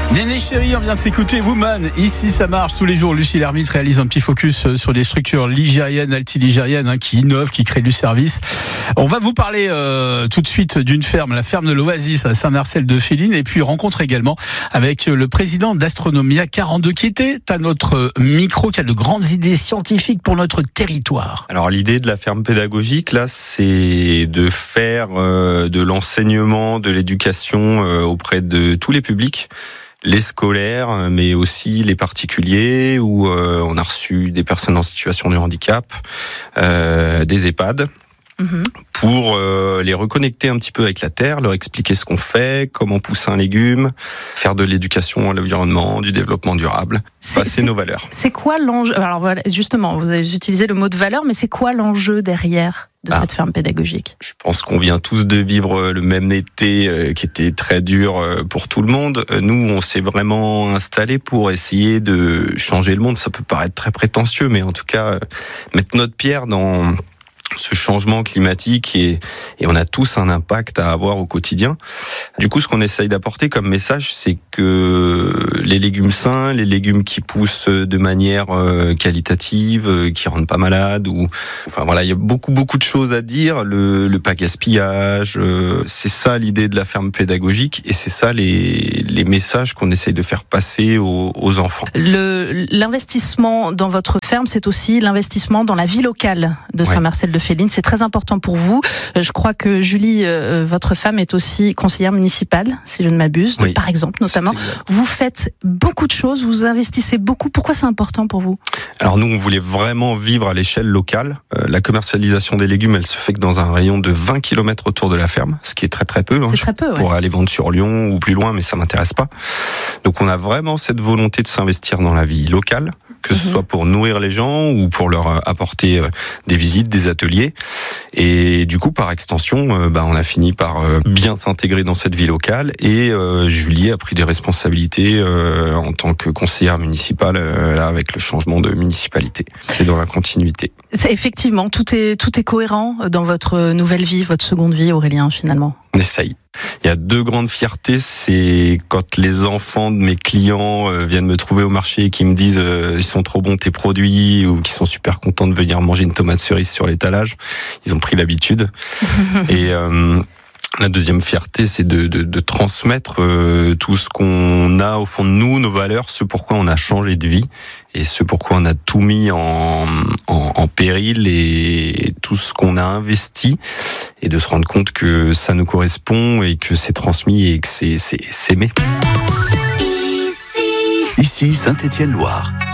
Néné chérie, on vient de s'écouter Woman. Ici, ça marche tous les jours. Lucie Lermite réalise un petit focus sur des structures ligériennes, altiligériennes, qui innovent, qui créent du service. On va vous parler tout de suite d'une ferme, la ferme de l'Oasis à Saint-Marcel-de-Féline, et puis rencontre également avec le président d'Astronomia 42 qui était à notre micro, qui a de grandes idées scientifiques pour notre territoire. Alors l'idée de la ferme pédagogique, là, c'est de faire de l'enseignement, de l'éducation auprès de tous les publics. Les scolaires, mais aussi les particuliers, où on a reçu des personnes en situation de handicap, des EHPAD, pour les reconnecter un petit peu avec la terre, leur expliquer ce qu'on fait, comment pousser un légume, faire de l'éducation à l'environnement, du développement durable, passer nos valeurs. C'est quoi l'enjeu ? Alors voilà, justement, vous avez utilisé le mot de valeur, mais c'est quoi l'enjeu derrière de cette ferme pédagogique ? Je pense qu'on vient tous de vivre le même été qui était très dur pour tout le monde. Nous, on s'est vraiment installés pour essayer de changer le monde. Ça peut paraître très prétentieux, mais en tout cas, mettre notre pierre dans ce changement climatique et on a tous un impact à avoir au quotidien. Du coup, ce qu'on essaye d'apporter comme message, c'est que les légumes sains, les légumes qui poussent de manière qualitative, qui rendent pas malades, enfin voilà, il y a beaucoup de choses à dire. Le pas gaspillage, c'est ça l'idée de la ferme pédagogique et c'est ça les messages qu'on essaye de faire passer aux enfants. L'investissement dans votre ferme, c'est aussi l'investissement dans la vie locale de Saint-Marcel-de-Féline. C'est très important pour vous. Je crois que Julie, votre femme, est aussi conseillère municipale, si je ne m'abuse, par exemple, notamment. Vous faites beaucoup de choses, vous investissez beaucoup. Pourquoi c'est important pour vous ? Alors nous, on voulait vraiment vivre à l'échelle locale. La commercialisation des légumes, elle se fait que dans un rayon de 20 km autour de la ferme, ce qui est très peu. C'est très peu, pour aller vendre sur Lyon ou plus loin, mais ça m'intéresse pas. Donc on a vraiment cette volonté de s'investir dans la vie locale, que ce soit pour nourrir les gens ou pour leur apporter des visites, des ateliers. Et du coup, par extension, on a fini par bien s'intégrer dans cette vie locale. Et Julie a pris des responsabilités en tant que conseillère municipale là, avec le changement de municipalité. C'est dans la continuité. Effectivement, tout est cohérent dans votre nouvelle vie, votre seconde vie, Aurélien, finalement. On essaye. Il y a deux grandes fiertés, c'est quand les enfants de mes clients viennent me trouver au marché et qui me disent ils sont trop bons tes produits ou qui sont super contents de venir manger une tomate cerise sur l'étalage. Ils ont pris l'habitude. Et la deuxième fierté, c'est de transmettre tout ce qu'on a au fond de nous, nos valeurs, ce pourquoi on a changé de vie et ce pourquoi on a tout mis en péril et tout ce qu'on a investi et de se rendre compte que ça nous correspond et que c'est transmis et que c'est aimé. Ici Saint-Étienne-Loire.